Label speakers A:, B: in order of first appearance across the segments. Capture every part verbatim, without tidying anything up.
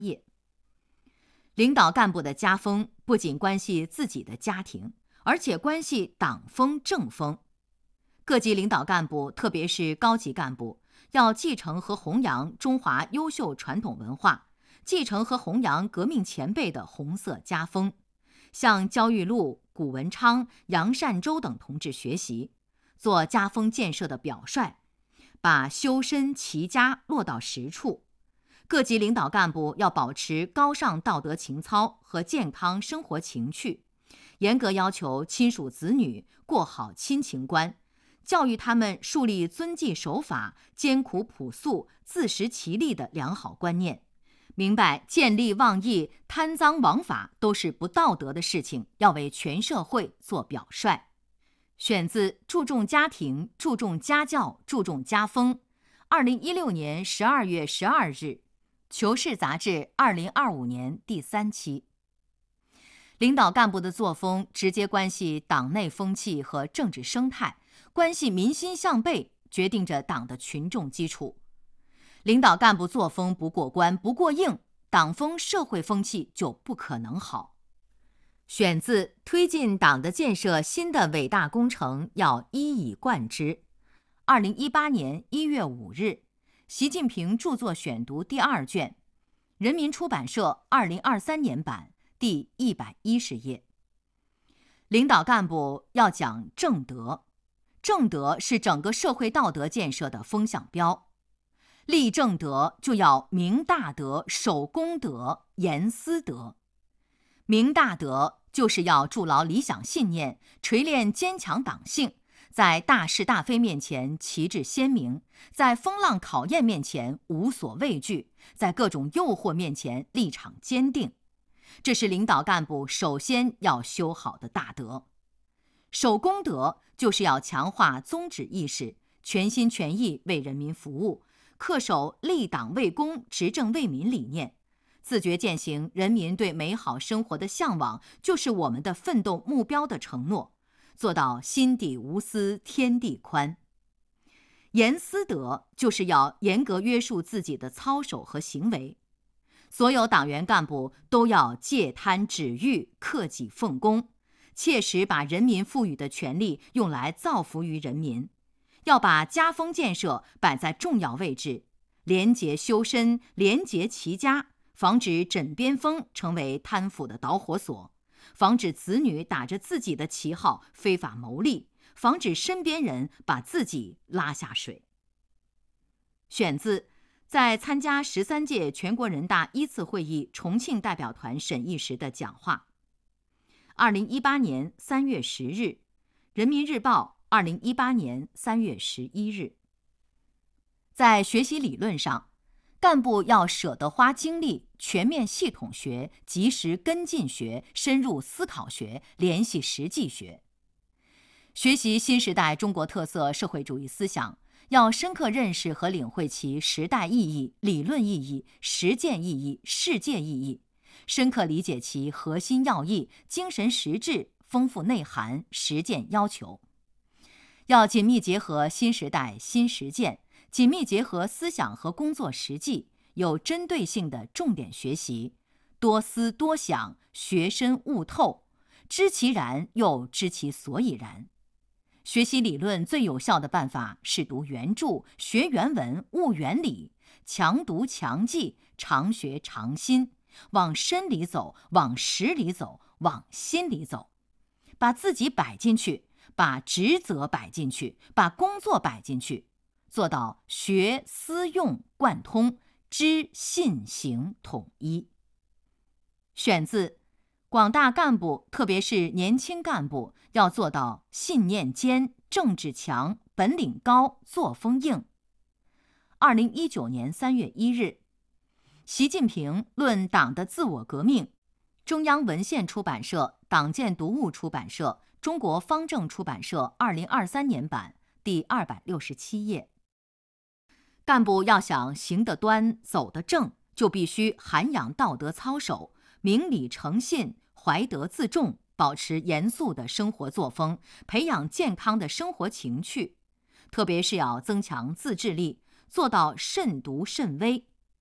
A: 业。领导干部的家风不仅关系自己的家庭，而且关系党风政风。各级领导干部，特别是高级干部，要继承和弘扬中华优秀传统文化，继承和弘扬革命前辈的红色家风，向焦裕禄、谷文昌、杨善洲等同志学习，做家风建设的表率，把修身齐家落到实处。各级领导干部要保持高尚道德情操和健康生活情趣，严格要求亲属子女过好亲情观，教育他们树立遵纪守法、艰苦朴素、自食其力的良好观念，明白见利忘义、贪赃枉法都是不道德的事情，要为全社会做表率。选自《注重家庭、注重家教、注重家风》，二零一六年十二月十二日，《求是》杂志二零二五年第三期。领导干部的作风直接关系党内风气和政治生态，关系民心向背，决定着党的群众基础。领导干部作风不过关、不过硬，党风社会风气就不可能好。选自《推进党的建设新的伟大工程要一以贯之》，二零一八年一月五日，习近平著作选读第二卷，人民出版社二零二三年版，第一百一十页。领导干部要讲正德，正德是整个社会道德建设的风向标。立正德就要明大德、守公德、严私德。明大德就是要筑牢理想信念，锤炼坚强党性，在大是大非面前旗帜鲜明，在风浪考验面前无所畏惧，在各种诱惑面前立场坚定。这是领导干部首先要修好的大德。守公德就是要强化宗旨意识，全心全意为人民服务，恪守立党为公、执政为民理念，自觉践行人民对美好生活的向往就是我们的奋斗目标的承诺，做到心底无私天地宽。严私德就是要严格约束自己的操守和行为。所有党员干部都要戒贪止欲、克己奉公，切实把人民赋予的权利用来造福于人民，要把家风建设摆在重要位置，廉洁修身、廉洁齐家，防止枕边风成为贪腐的导火索，防止子女打着自己的旗号非法牟利，防止身边人把自己拉下水。选自在参加十三届全国人大一次会议重庆代表团审议时的讲话。二零一八年三月十日，人民日报二零一八年三月十一日。在学习理论上，干部要舍得花精力，全面系统学、及时跟进学、深入思考学、联系实际学。学习新时代中国特色社会主义思想，要深刻认识和领会其时代意义、理论意义、实践意义、世界意义，深刻理解其核心要义、精神实质、丰富内涵、实践要求。要紧密结合新时代新实践，紧密结合思想和工作实际，有针对性的重点学习，多思多想，学深悟透，知其然又知其所以然。学习理论最有效的办法是读原著，学原文，悟原理，强读强记，常学常新，往深里走，往实里走，往心里走，把自己摆进去，把职责摆进去，把工作摆进去，做到学思用贯通，知信行统一。选自广大干部，特别是年轻干部，要做到信念坚、政治强、本领高、作风硬。二零一九年三月一日，习近平论党的自我革命，中央文献出版社、党建读物出版社、中国方正出版社二零二三年版，第二百六十七页。干部要想行得端、走得正，就必须涵养道德操守，明理诚信，怀德自重，保持严肃的生活作风，培养健康的生活情趣，特别是要增强自制力，做到慎独慎微。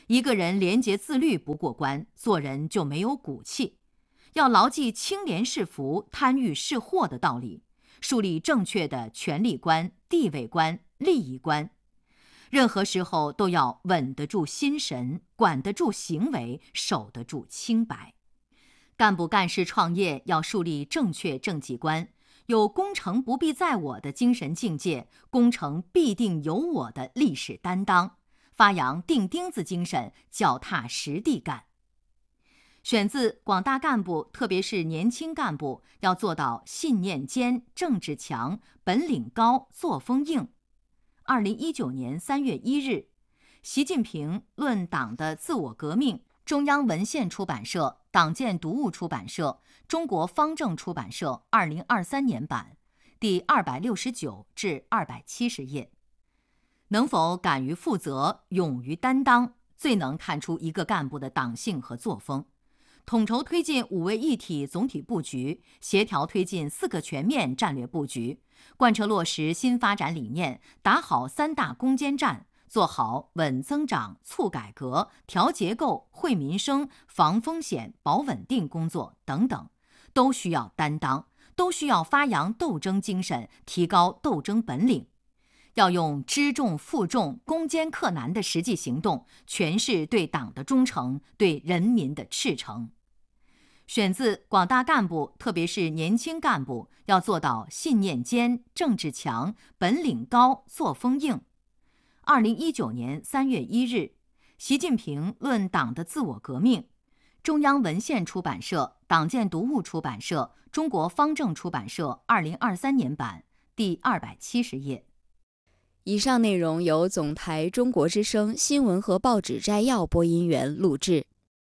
A: 一个人廉洁自律不过关，做人就没有骨气。要牢记清廉是福、贪欲是祸的道理，树立正确的权力观、地位观、利益观。任何时候都要稳得住心神，管得住行为，守得住清白。干部干事创业要树立正确政绩观，有功成不必在我的精神境界，功成必定有我的历史担当，发扬钉钉子精神，脚踏实地干。选自广大干部，特别是年轻干部，要做到信念坚、政治强、本领高、作风硬。二零一九年三月一日，习近平论党的自我革命，中央文献出版社、党建读物出版社、中国方正出版社二零二三年版，第二百六十九至二百七十页。能否敢于负责、勇于担当，最能看出一个干部的党性和作风。统筹推进五位一体总体布局，协调推进四个全面战略布局，贯彻落实新发展理念，打好三大攻坚战，做好稳增长、促改革、调结构、惠民生、防风险、保稳定工作等等，都需要担当，都需要发扬斗争精神，提高斗争本领。要用知重负重、攻坚克难的实际行动，诠释对党的忠诚，对人民的赤诚。选自广大干部，特别是年轻干部，要做到信念坚、政治强、本领高、作风硬。二零一九年三月一日，习近平论党的自我革命，中央文献出版社、党建读物出版社、中国方正出版社二零二三年版，第二百七十页。
B: 以上内容由总台中国之声新闻和报纸摘要播音员录制。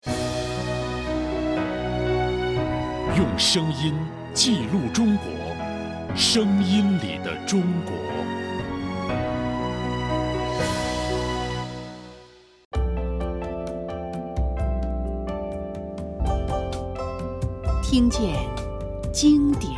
C: 用声音记录中国，声音里的中国。
D: 听见经典。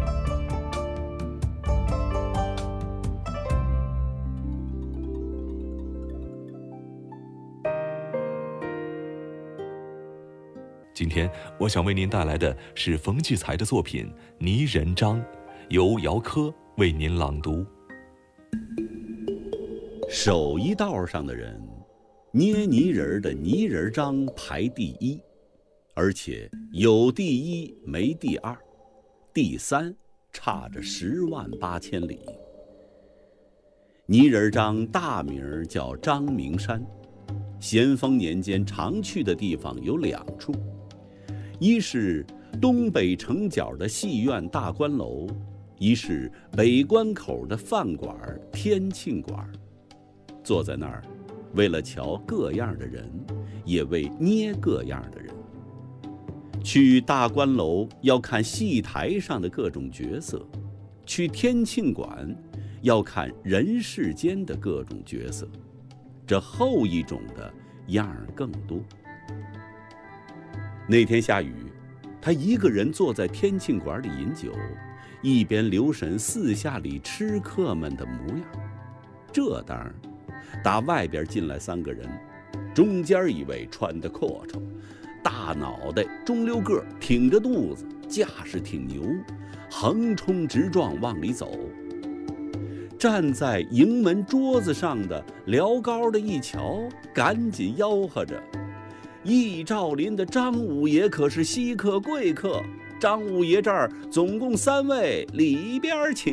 E: 今天我想为您带来的是冯骥才的作品《泥人张》，由姚科为您朗读。
F: 手艺道上的人，捏泥人的泥人张排第一，而且有第一没第二，第三差着十万八千里。泥人张大名叫张明山，咸丰年间常去的地方有两处。一是东北城角的戏院大观楼，一是北关口的饭馆天庆馆。坐在那儿，为了瞧各样的人，也为捏各样的人。去大观楼要看戏台上的各种角色，去天庆馆要看人世间的各种角色，这后一种的样儿更多。那天下雨，他一个人坐在天庆馆里饮酒，一边留神四下里吃客们的模样。这当打外边进来三个人，中间一位穿得阔绰，大脑袋中溜个，挺着肚子，架势挺牛，横冲直撞往里走。站在营门桌子上的辽高的一瞧，赶紧吆喝着：易兆林的张五爷可是稀客贵客，张五爷这儿总共三位，里边请。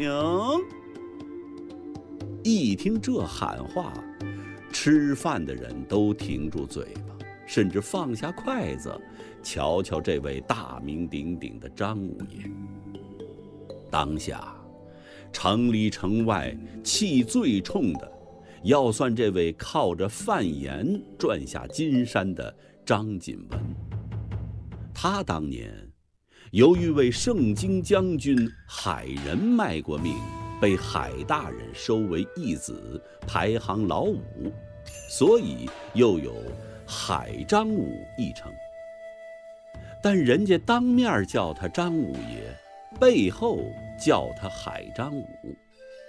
F: 一听这喊话，吃饭的人都停住嘴巴，甚至放下筷子，瞧瞧这位大名鼎鼎的张五爷。当下城里城外气最冲的，要算这位靠着贩盐赚下金山的张锦文。他当年由于为盛京将军海仁卖过命，被海大人收为义子，排行老五，所以又有海张五一称。但人家当面叫他张五爷，背后叫他海张五。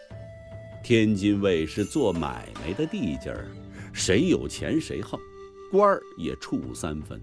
F: 天津卫是做买卖的地界儿，谁有钱谁横， 官儿也处三分。